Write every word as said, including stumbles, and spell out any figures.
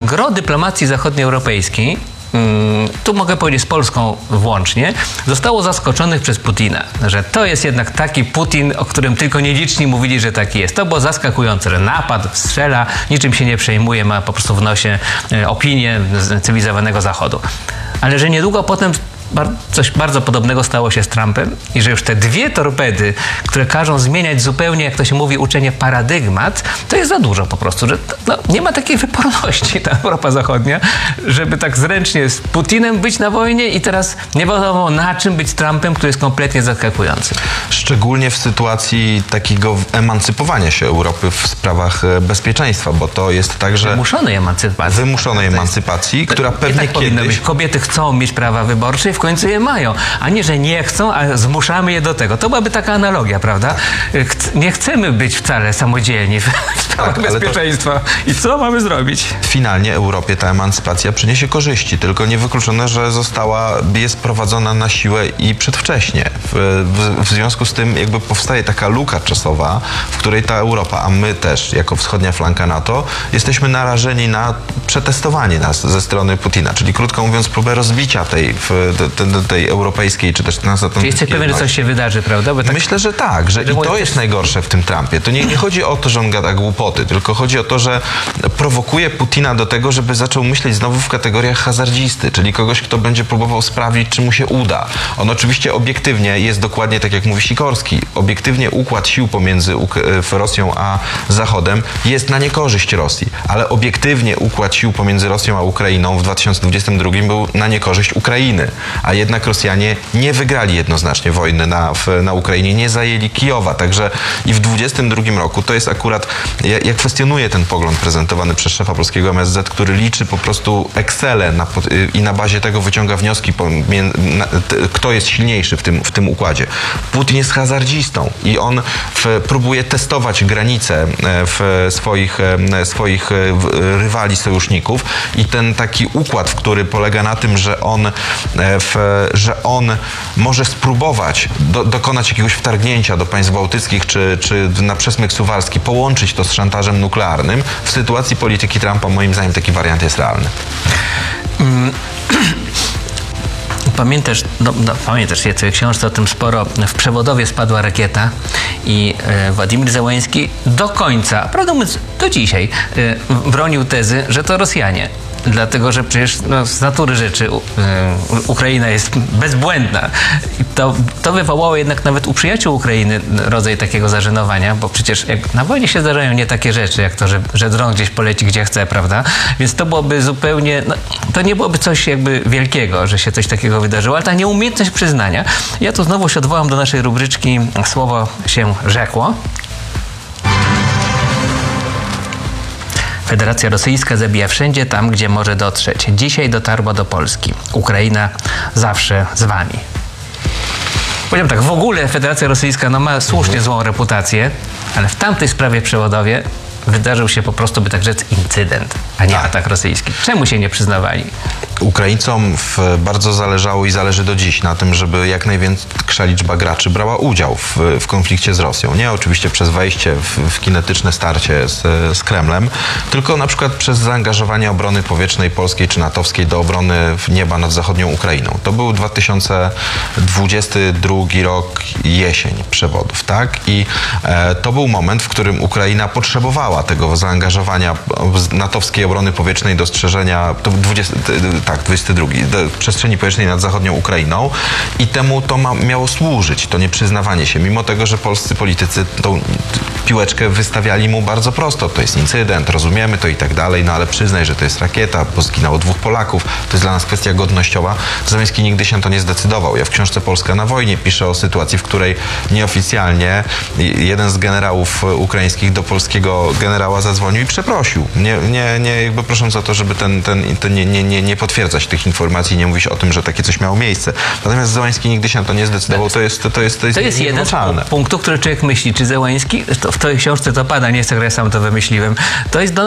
gro dyplomacji zachodnioeuropejskiej, tu mogę powiedzieć z Polską włącznie, zostało zaskoczonych przez Putina, że to jest jednak taki Putin, o którym tylko nieliczni mówili, że taki jest. To było zaskakujące, że napadł, strzela, niczym się nie przejmuje, ma po prostu w nosie opinię cywilizowanego Zachodu. Ale że niedługo potem coś bardzo podobnego stało się z Trumpem i że już te dwie torpedy, które każą zmieniać zupełnie, jak to się mówi, uczenie paradygmat, to jest za dużo po prostu, że no, nie ma takiej wyporności ta Europa Zachodnia, żeby tak zręcznie z Putinem być na wojnie i teraz nie wiadomo na czym być z Trumpem, który jest kompletnie zaskakujący. Szczególnie w sytuacji takiego emancypowania się Europy w sprawach bezpieczeństwa, bo to jest tak, że... Wymuszonej emancypacji. Wymuszonej emancypacji, to, która to, pewnie tak kiedyś... być. Kobiety chcą mieć prawa wyborcze i w końcu je mają, a nie, że nie chcą, a zmuszamy je do tego. To byłaby taka analogia, prawda? Nie chcemy być wcale samodzielni w sprawach tak, bezpieczeństwa. To... I co mamy zrobić? Finalnie Europie ta emancypacja przyniesie korzyści, tylko niewykluczone, że została, jest prowadzona na siłę i przedwcześnie. W, w, w związku z tym jakby powstaje taka luka czasowa, w której ta Europa, a my też, jako wschodnia flanka NATO, jesteśmy narażeni na przetestowanie nas ze strony Putina, czyli krótko mówiąc próbę rozbicia tej, w, tej, tej europejskiej, czy też transatlantyckiej. Czyli jesteś pewien, że coś się wydarzy, prawda? Bo tak... Myślę, że tak, że, że i to jest najgorsze w tym Trumpie. To nie, nie chodzi o to, że on gada głupoty, tylko chodzi o to, że prowokuje Putina do tego, żeby zaczął myśleć znowu w kategoriach hazardzisty, czyli kogoś, kto będzie próbował sprawić, czy mu się uda. On oczywiście obiektywnie jest dokładnie tak, jak mówi Sikorski. Obiektywnie układ sił pomiędzy Rosją a Zachodem jest na niekorzyść Rosji, ale obiektywnie układ sił pomiędzy Rosją a Ukrainą w dwa tysiące dwudziestym drugim był na niekorzyść Ukrainy, a jednak Rosjanie nie wygrali jednoznacznie wojny na, w, na Ukrainie, nie zajęli Kijowa, także i w dwudziestym drugim roku to jest akurat, ja, ja kwestionuję ten pogląd prezentowany przez szefa polskiego M S Z, który liczy po prostu Excele na, i na bazie tego wyciąga wnioski, po, na, t, kto jest silniejszy w tym, w tym układzie. Putin jest hazardzistą i on w, próbuje testować granice w swoich, swoich rywali, sojuszników i ten taki układ, w który polega na tym, że on, w, że on może spróbować do, dokonać jakiegoś wtargnięcia do państw bałtyckich czy, czy na przesmyk suwalski, połączyć to z szantażem nuklearnym. W sytuacji polityki Trumpa moim zdaniem taki wariant jest realny. Mm. Pamiętasz, no, no, pamiętasz, jest w tej książce o tym sporo, w Przewodowie spadła rakieta i e, Władimir Zełański do końca, prawdę mówiąc do dzisiaj, e, bronił tezy, że to Rosjanie. Dlatego, że przecież no, z natury rzeczy u, y, Ukraina jest bezbłędna. I to, to wywołało jednak nawet u przyjaciół Ukrainy rodzaj takiego zażenowania, bo przecież jak na wojnie się zdarzają nie takie rzeczy, jak to, że, że dron gdzieś poleci gdzie chce, prawda? Więc to byłoby zupełnie, no, to nie byłoby coś jakby wielkiego, że się coś takiego wydarzyło, ale ta nieumiejętność przyznania. Ja tu znowu się odwołam do naszej rubryczki Słowo się rzekło. Federacja Rosyjska zabija wszędzie tam, gdzie może dotrzeć. Dzisiaj dotarła do Polski. Ukraina zawsze z wami. Powiem tak, w ogóle Federacja Rosyjska no, ma słusznie złą reputację, ale w tamtej sprawie Przewodowie wydarzył się po prostu, by tak rzec, incydent, a nie atak rosyjski. Czemu się nie przyznawali? Ukraińcom w, bardzo zależało i zależy do dziś na tym, żeby jak największa liczba graczy brała udział w, w konflikcie z Rosją. Nie oczywiście przez wejście w, w kinetyczne starcie z, z Kremlem, tylko na przykład przez zaangażowanie obrony powietrznej polskiej czy natowskiej do obrony nieba nad zachodnią Ukrainą. To był dwa tysiące dwudziesty drugi rok, jesień przewodów, tak? I e, to był moment, w którym Ukraina potrzebowała tego zaangażowania natowskiej obrony powietrznej do strzeżenia, to dwudziesty, tak, dwudziesty drugi, do przestrzeni powietrznej nad zachodnią Ukrainą i temu to ma, miało służyć, to nieprzyznawanie się, mimo tego, że polscy politycy tą piłeczkę wystawiali mu bardzo prosto. To jest incydent, rozumiemy to i tak dalej, no ale przyznaj, że to jest rakieta, bo zginęło dwóch Polaków, to jest dla nas kwestia godnościowa. Zełenski nigdy się to nie zdecydował. Ja w książce Polska na wojnie piszę o sytuacji, w której nieoficjalnie jeden z generałów ukraińskich do polskiego generała zadzwonił i przeprosił. Nie, nie, nie jakby prosząc o to, żeby ten, ten, ten nie, nie, nie, nie potwierdzać tych informacji, nie mówić o tym, że takie coś miało miejsce. Natomiast Zełenski nigdy się na to nie zdecydował. To jest, to jest, to jest, to jest jeden z punktów, który człowiek myśli. Czy Zełenski, to w tej książce to pada, nie jest tak, że ja sam to wymyśliłem, to jest